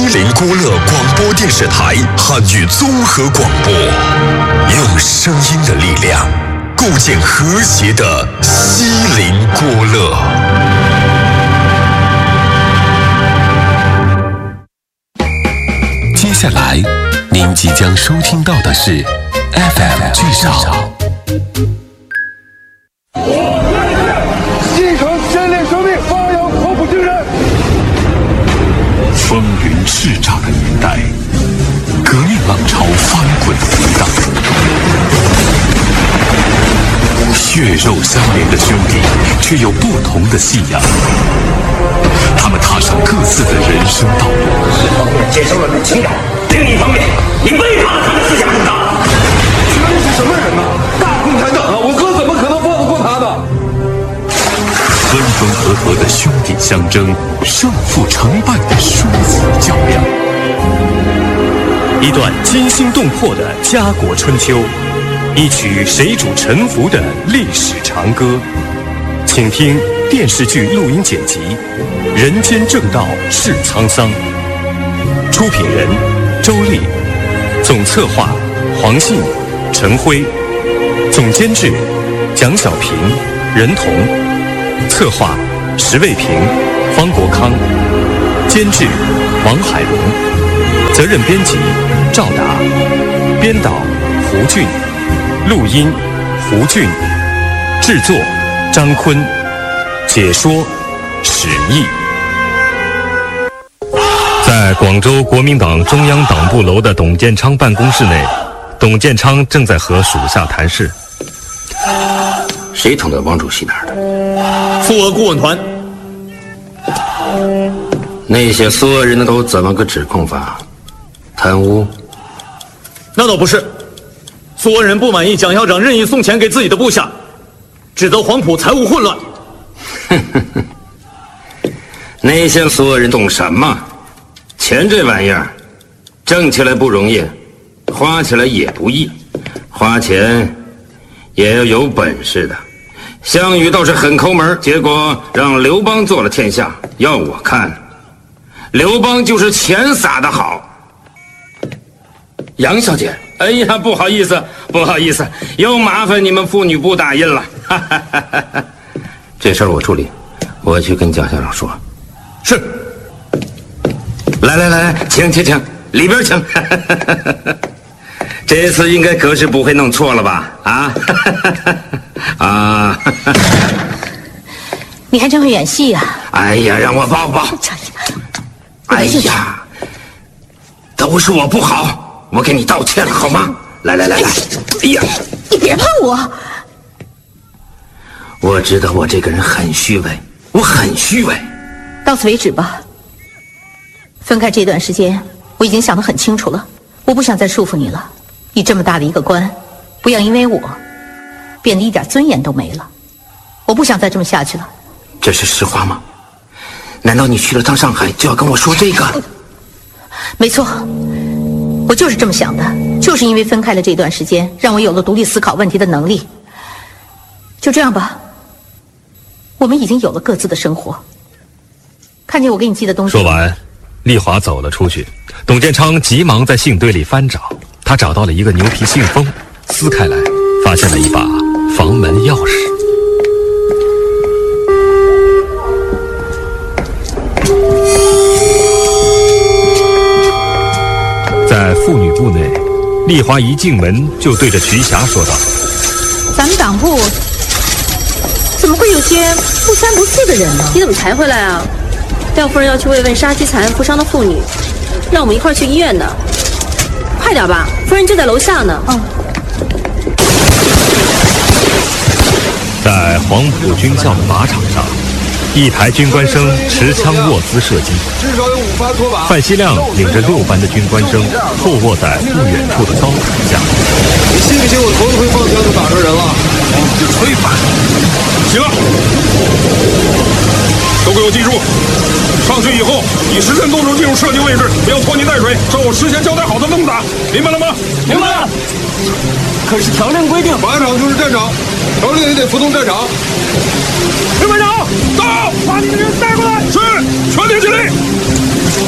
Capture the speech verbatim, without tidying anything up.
林郭勒广播电视台汉语综合广播，用声音的力量构建和谐的西林郭勒。接下来您即将收听到的是 F M 剧场。 继承先烈生命，发扬黄埔精神。 风云叱咤的年代，革命浪潮翻滚的回荡，血肉相连的兄弟却有不同的信仰，他们踏上各自的人生道路。 一方面接受了你的情感，另一方面你背叛了他的思想正道。 这人是什么人呢？大共产党啊！我哥怎么可能放得过他呢？ 分分合合的兄弟相争，胜负成败的殊死较量， 一段惊心动魄的家国春秋，一曲谁主沉浮的历史长歌。请听电视剧录音剪辑《人间正道是沧桑》，出品人周丽，总策划黄信、陈辉，总监制蒋小平、任彤，策划石卫平、方国康，监制王海龙，责任编辑赵达，编导胡俊，录音胡俊，制作张坤，解说史毅。在广州国民党中央党部楼的董建昌办公室内，董建昌正在和属下谈事。 谁捅到王主席那儿的？ 复俄顾问团。 那些所有人的都怎么个指控法？贪污？ 那倒不是，苏俄人不满意蒋校长任意送钱给自己的部下，指责黄埔财务混乱。 那些所有人懂什么？钱这玩意儿，挣起来不容易，花起来也不易。花钱也要有本事的。项羽倒是很抠门，结果让刘邦做了天下。要我看，刘邦就是钱撒得好。杨小姐，哎呀，不好意思，不好意思，又麻烦你们妇女部打印了。这事儿我处理，我去跟蒋校长说。 是。 来来来，请请请，里边请。这次应该可是不会弄错了吧？啊啊！ 你还真会演戏呀！ 哎呀，让我抱抱。哎呀，都是我不好，我给你道歉了，好吗？来来来来，哎呀， 你别碰我！ 我知道我这个人很虚伪，我很虚伪。 到此为止吧。分开这段时间，我已经想得很清楚了，我不想再束缚你了。你这么大的一个官，不要因为我变得一点尊严都没了。我不想再这么下去了。 这是实话吗？难道你去了趟上海就要跟我说这个？ 没错，我就是这么想的。就是因为分开了这段时间，让我有了独立思考问题的能力。就这样吧，我们已经有了各自的生活。看见我给你寄的东西。 说完，丽华走了出去。董建昌急忙在信堆里翻找，他找到了一个牛皮信封，撕开来，发现了一把房门钥匙。在妇女部内，丽华一进门就对着瞿霞说道：“ 咱们党部怎么会有些不三不四的人呢？ 你怎么才回来啊？廖夫人要去慰问杀鸡惨案负伤的妇女，让我们一块儿去医院呢。快点吧，夫人就在楼下呢。” 哦。 在黄埔军校的靶场上，一台军官生持枪握姿射击， 至少有五发拖把。 范希亮领着六班的军官生后卧在不远处的高台下。 你信不信我头一回放枪就打着人了？ 这吹反！ 行了，都给我记住，上去以后以实战动作进入设定位置，不要拖泥带水，照我事先交代好的弄打，明白了吗？ 明白了。可是条令规定， 靶场就是战场，条令也得服从战场。 刘班长，到，把你的人带过来。是，全体起立。